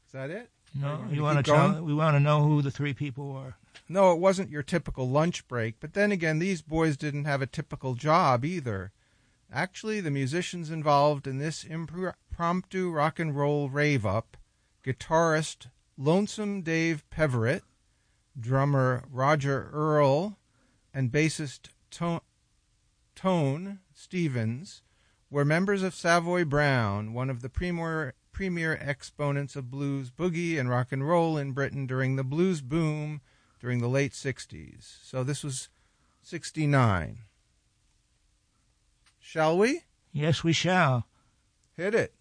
Is that it? No, we want to know who the three people were. No, it wasn't your typical lunch break. But then again, these boys didn't have a typical job either. Actually, the musicians involved in this impromptu rock and roll rave-up, guitarist Lonesome Dave Peverett, drummer Roger Earl, and bassist Tone Stevens, were members of Savoy Brown, one of the premier exponents of blues, boogie, and rock and roll in Britain during the blues boom during the late 60s. So this was 69. Shall we? Yes, we shall. Hit it.